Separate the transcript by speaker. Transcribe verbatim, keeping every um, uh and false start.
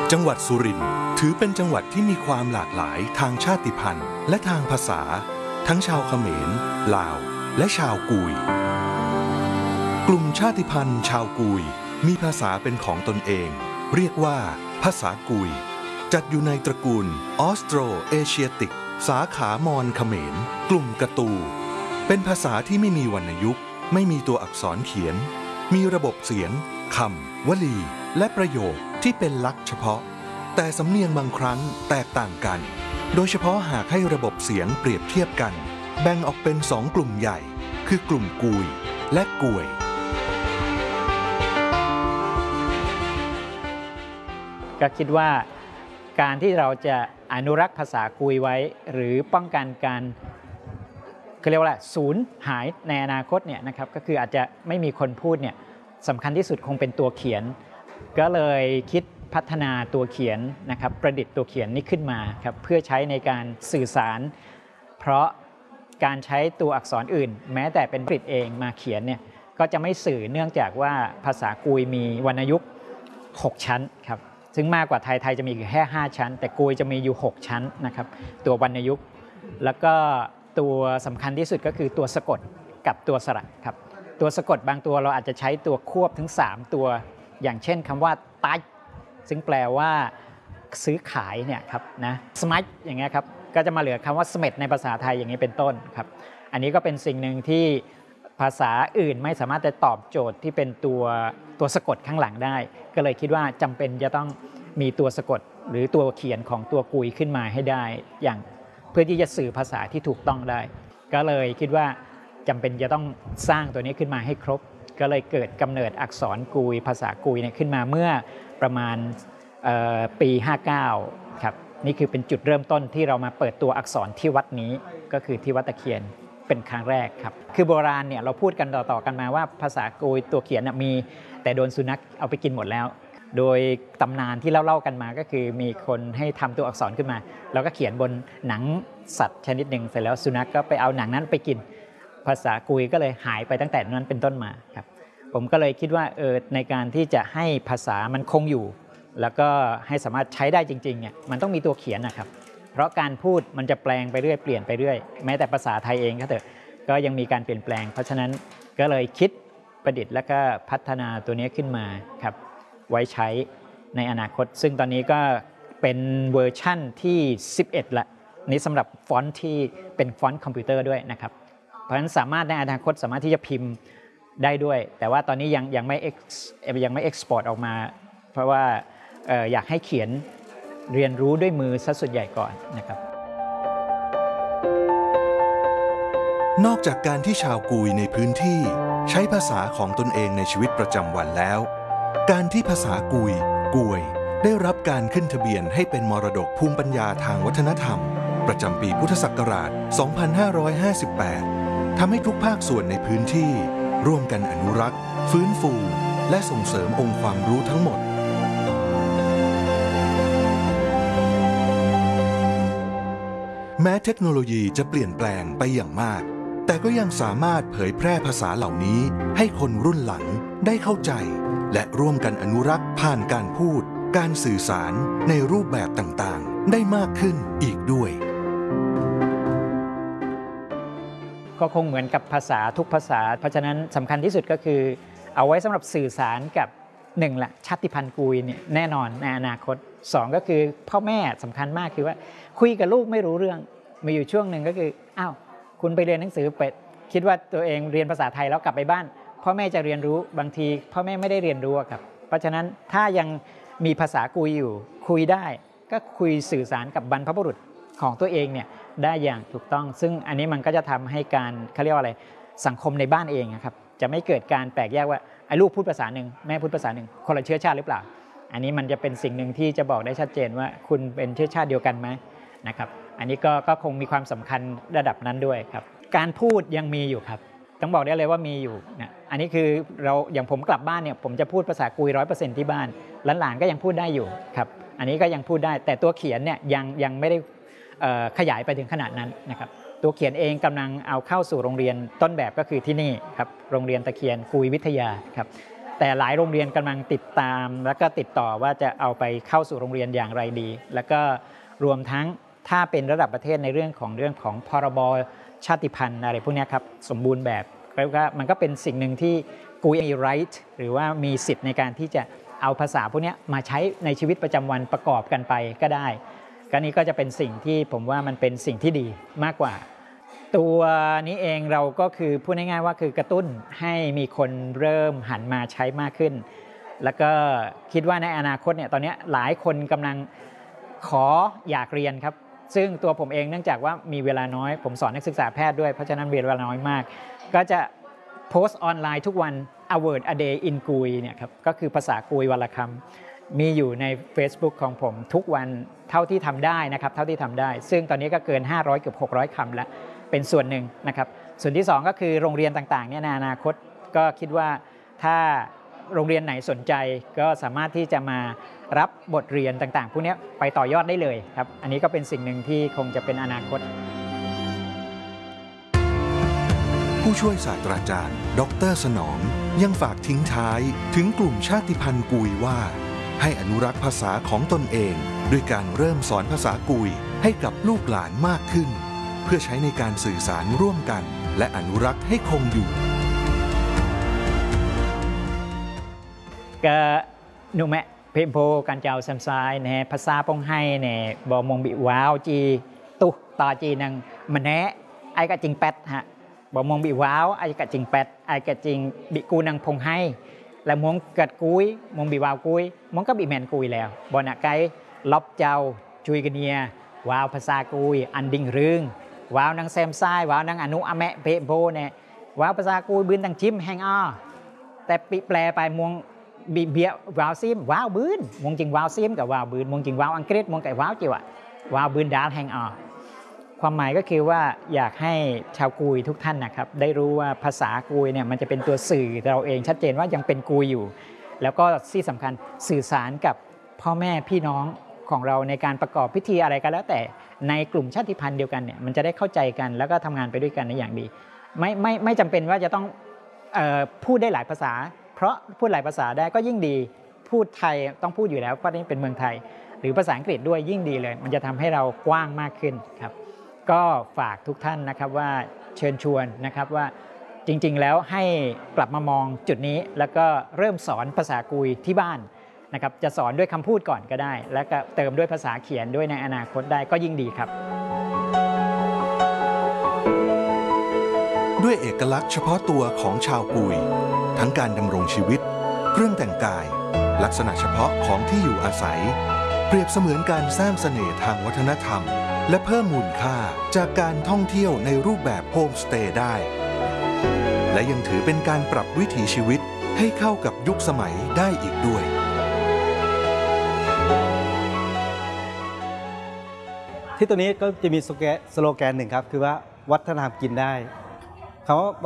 Speaker 1: จังหวัดสุรินทร์ถือเป็นจังหวัดที่มีความหลากหลายทางชาติพันธุ์และทางภาษาทั้งชาวเขมรลาวและชาวกุยกลุ่มชาติพันธุ์ชาวกุยมีภาษาเป็นของตนเองเรียกว่าภาษากุยจัดอยู่ในตระกูลออสโตรเอเชียติกสาขามอญเขมรกลุ่มกะตูเป็นภาษาที่ไม่มีวรรณยุกต์ไม่มีตัวอักษรเขียนมีระบบเสียงคำวลีและประโยคที่เป็นลักษณ์เฉพาะแต่สำเนียงบางครั้งแตกต่างกันโดยเฉพาะหากให้ระบบเสียงเปรียบเทียบกันแบ่งออกเป็นสองกลุ่มใหญ่คือกลุ่มกุยและกวย
Speaker 2: ก็คิดว่าการที่เราจะอนุรักษ์ภาษากุยไว้หรือป้องกันการเขาเรียกว่าอะไรสูญหายในอนาคตเนี่ยนะครับก็คืออาจจะไม่มีคนพูดเนี่ยสำคัญที่สุดคงเป็นตัวเขียนก็เลยคิดพัฒนาตัวเขียนนะครับประดิษฐ์ตัวเขียนนี้ขึ้นมาครับเพื่อใช้ในการสื่อสารเพราะการใช้ตัวอักษรอื่นแม้แต่เป็นผลิตเองมาเขียนเนี่ยก็จะไม่สื่อเนื่องจากว่าภาษากุยมีวรรณยุกต์หกชั้นครับซึ่งมากกว่าไทยไทยจะมีแค่ห้าชั้นแต่กุยจะมีอยู่หกชั้นนะครับตัววรรณยุกต์แล้วก็ตัวสำคัญที่สุดก็คือตัวสะกดกับตัวสระครับตัวสะกดบางตัวเราอาจจะใช้ตัวควบถึงสามตัวอย่างเช่นคำว่าตายซึ่งแปลว่าซื้อขายเนี่ยครับนะสมัยอย่างเงี้ยครับก็จะมาเหลือคำว่าสมัยในภาษาไทยอย่างนี้เป็นต้นครับอันนี้ก็เป็นสิ่งหนึ่งที่ภาษาอื่นไม่สามารถจะตอบโจทย์ที่เป็นตัวตัวสะกดข้างหลังได้ก็เลยคิดว่าจำเป็นจะต้องมีตัวสะกดหรือตัวเขียนของตัวกุยขึ้นมาให้ได้อย่างเพื่อที่จะสื่อภาษาที่ถูกต้องได้ก็เลยคิดว่าจำเป็นจะต้องสร้างตัวนี้ขึ้นมาให้ครบก็เลยเกิดกำเนิดอักษรกุยภาษากุยเนี่ยขึ้นมาเมื่อประมาณปีห้าเก้าครับนี่คือเป็นจุดเริ่มต้นที่เรามาเปิดตัวอักษรที่วัดนี้ก็คือที่วัดตะเคียนเป็นครั้งแรกครับคือโบราณเนี่ยเราพูดกันต่อๆกันมาว่าภาษากุยตัวเขียนมีแต่โดนสุนัขเอาไปกินหมดแล้วโดยตำนานที่เล่าๆกันมาก็คือมีคนให้ทำตัวอักษรขึ้นมาแล้วก็เขียนบนหนังสัตว์ชนิดหนึ่งเสร็จแล้วสุนัขก็ไปเอาหนังนั้นไปกินภาษากุยก็เลยหายไปตั้งแต่นั้นเป็นต้นมาครับผมก็เลยคิดว่าเออในการที่จะให้ภาษามันคงอยู่แล้วก็ให้สามารถใช้ได้จริงๆเนี่ยมันต้องมีตัวเขียนนะครับเพราะการพูดมันจะแปลงไปเรื่อยเปลี่ยนไปเรื่อยแม้แต่ภาษาไทยเองก็เถอะก็ยังมีการเปลี่ยนแปลงเพราะฉะนั้นก็เลยคิดประดิษฐ์แล้วก็พัฒนาตัวนี้ขึ้นมาครับไว้ใช้ในอนาคตซึ่งตอนนี้ก็เป็นเวอร์ชั่นที่สิบเอ็ดละนี้สำหรับฟอนต์ที่เป็นฟอนต์คอมพิวเตอร์ด้วยนะครับเพราะฉะนั้นสามารถในอนาคตสามารถที่จะพิมพ์ได้ด้วยแต่ว่าตอนนี้ยังยังไม่ยังไม่เอ็กซ์พอร์ตออกมาเพราะว่าเอ่ออยากให้เขียนเรียนรู้ด้วยมือซะส่วนใหญ่ก่อนนะครับ
Speaker 1: นอกจากการที่ชาวกุยในพื้นที่ใช้ภาษาของตนเองในชีวิตประจำวันแล้วการที่ภาษากุยกวยได้รับการขึ้นทะเบียนให้เป็นมรดกภูมิปัญญาทางวัฒนธรรมประจำปีพุทธศักราช สองพันห้าร้อยห้าสิบแปด ทำให้ทุกภาคส่วนในพื้นที่ร่วมกันอนุรักษ์ฟื้นฟูและส่งเสริมองค์ความรู้ทั้งหมดแม้เทคโนโลยีจะเปลี่ยนแปลงไปอย่างมากแต่ก็ยังสามารถเผยแพร่ภาษาเหล่านี้ให้คนรุ่นหลังได้เข้าใจและร่วมกันอนุรักษ์ผ่านการพูดการสื่อสารในรูปแบบต่างๆได้มากขึ้นอีกด้วย
Speaker 2: ก็คงเหมือนกับภาษาทุกภาษาเพราะฉะนั้นสำคัญที่สุดก็คือเอาไว้สำหรับสื่อสารกับหนึ่งละชาติพันธุ์กุยเนี่ยแน่นอนในอนาคตสองก็คือพ่อแม่สำคัญมากคือว่าคุยกับลูกไม่รู้เรื่องมีอยู่ช่วงหนึ่งก็คืออ้าวคุณไปเรียนหนังสือไปคิดว่าตัวเองเรียนภาษาไทยแล้วกลับไปบ้านพ่อแม่จะเรียนรู้บางทีพ่อแม่ไม่ได้เรียนรู้ครับเพราะฉะนั้นถ้ายังมีภาษากุยอยู่คุยได้ก็คุยสื่อสารกับบรรพบุรุษของตัวเองเนี่ยได้อย่างถูกต้องซึ่งอันนี้มันก็จะทำให้การเขาเรียกว่าอะไรสังคมในบ้านเองครับจะไม่เกิดการแปลกแยกว่าไอ้ลูกพูดภาษาหนึ่งแม่พูดภาษาหนึ่งคนละเชื้อชาติหรือเปล่าอันนี้มันจะเป็นสิ่งหนึ่งที่จะบอกได้ชัดเจนว่าคุณเป็นเชื้อชาติเดียวกันไหมนะครับอันนี้ก็ก็คงมีความสำคัญระดับนั้นด้วยครับการพูดยังมีอยู่ครับต้องบอกได้เลยว่ามีอยู่นะอันนี้คือเราอย่างผมกลับบ้านเนี่ยผมจะพูดภาษากุยร้อยเปอร์เซ็นต์ที่บ้านหลานๆก็ยังพูดได้อยู่ครับอันนี้ก็ยังพูดได้แต่ตัวเขียนเนี่ยยังยังไม่ได้ขยายไปถึงขนาดนั้นนะครับตัวเขียนเองกำลังเอาเข้าสู่โรงเรียนต้นแบบก็คือที่นี่ครับโรงเรียนตะเคียนกุยวิทยาครับแต่หลายโรงเรียนกำลังติดตามแล้วก็ติดต่อว่าจะเอาไปเข้าสู่โรงเรียนอย่างไรดี แล้วก็รวมทั้งถ้าเป็นระดับประเทศในเรื่องของเรื่องของพรบชาติพันธุ์อะไรพวกนี้ครับสมบูรณ์แบบแล้วก็มันก็เป็นสิ่งหนึ่งที่กูมี right หรือว่ามีสิทธิ์ในการที่จะเอาภาษาพวกนี้มาใช้ในชีวิตประจำวันประกอบกันไปก็ได้ก็นี้ก็จะเป็นสิ่งที่ผมว่ามันเป็นสิ่งที่ดีมากกว่าตัวนี้เองเราก็คือพูดง่ายๆว่าคือกระตุ้นให้มีคนเริ่มหันมาใช้มากขึ้นแล้วก็คิดว่าในอนาคตเนี่ยตอนนี้หลายคนกำลังขออยากเรียนครับซึ่งตัวผมเองเนื่องจากว่ามีเวลาน้อยผมสอนนักศึกษาแพทย์ด้วยเพราะฉะนั้นเวลาน้อยมากก็จะโพสต์ออนไลน์ทุกวัน a word a day in กุยเนี่ยครับก็คือภาษากุยวันละคำมีอยู่ใน Facebook ของผมทุกวันเท่าที่ทำได้นะครับเท่าที่ทำได้ซึ่งตอนนี้ก็เกินห้าร้อยเกือบหกร้อยคำแล้วเป็นส่วนหนึ่งนะครับส่วนที่สองก็คือโรงเรียนต่างๆเนี่ยในอนาคตก็คิดว่าถ้าโรงเรียนไหนสนใจก็สามารถที่จะมารับบทเรียนต่างๆพวกนี้ไปต่อยอดได้เลยครับอันนี้ก็เป็นสิ่งหนึ่งที่คงจะเป็นอนาคต
Speaker 1: ผู้ช่วยศาสตราจารย์ดร.สนองยังฝากทิ้งท้ายถึงกลุ่มชาติพันธุ์กุยว่าให้อนุรักษ์ภาษาของตนเองด้วยการเริ่มสอนภาษากุยให้กับลูกหลานมากขึ้นเพื่อใช้ในการสื่อสารร่วมกันและอนุรักษ์ให้คงอยู่
Speaker 2: ก็หนูแม่เพมโพการเจ้าแซมซายในภาษาปงให้ในบอมงบิว้าวจีตุต่อจีนังมันแนะไอ้กะจิงเป็ดฮะบอมงบิว้าวไอ้กะจิงเป็ดไอ้กะจิงบิกูนังพงให้แล้วมงกัดกุยมงบิว้าวกุยมงก็บิแมนกุยแล้วบอนะไกล็อบเจ้าจุยกันเนียว้าวภาษากุยอันดิ่งรึงว้าวนังแซมซายว้าวนังอนุอแมะเพมโพเนี่ยว้าวภาษากุยบืนตังชิมแหงอ้อแต่ปิแปลไปมงบีเบียวาวซิมว้าวบืนมงจริงว้าวซิมกับว้าวบืนมงจริงว้าวอังกฤษมงกับว้าวจิ๋วอะว้าวบืนดาลแหงออความหมายก็คือว่าอยากให้ชาวกุยทุกท่านนะครับได้รู้ว่าภาษากุยเนี่ยมันจะเป็นตัวสื่อเราเองชัดเจนว่ายังเป็นกุยอยู่แล้วก็ที่สำคัญสื่อสารกับพ่อแม่พี่น้องของเราในการประกอบพิธีอะไรก็แล้วแต่ในกลุ่มชาติพันธุ์เดียวกันเนี่ยมันจะได้เข้าใจกันแล้วก็ทำงานไปด้วยกันในอย่างดีไม่ไม่ไม่จำเป็นว่าจะต้องเอ่อพูดได้หลายภาษาเพราะพูดหลายภาษาได้ก็ยิ่งดีพูดไทยต้องพูดอยู่แล้วเพราะนี่เป็นเมืองไทยหรือภาษาอังกฤษด้วยยิ่งดีเลยมันจะทำให้เรากว้างมากขึ้นครับก็ฝากทุกท่านนะครับว่าเชิญชวนนะครับว่าจริงๆแล้วให้กลับมามองจุดนี้แล้วก็เริ่มสอนภาษากุยที่บ้านนะครับจะสอนด้วยคำพูดก่อนก็ได้แล้วก็เติมด้วยภาษาเขียนด้วยในอนาคตได้ก็ยิ่งดีครับ
Speaker 1: ด้วยเอกลักษณ์เฉพาะตัวของชาวกุยทั้งการดำรงชีวิตเครื่องแต่งกายลักษณะเฉพาะของที่อยู่อาศัยเปรียบเสมือนการสร้างเสน่ห์ทางวัฒนธรรมและเพิ่มมูลค่าจากการท่องเที่ยวในรูปแบบโฮมสเตย์ได้และยังถือเป็นการปรับวิถีชีวิตให้เข้ากับยุคสมัยได้อีกด้วย
Speaker 3: ที่ตัวนี้ก็จะมีสโลแกนหนึ่งครับคือว่าวัฒนธรรมกินได้คำว่า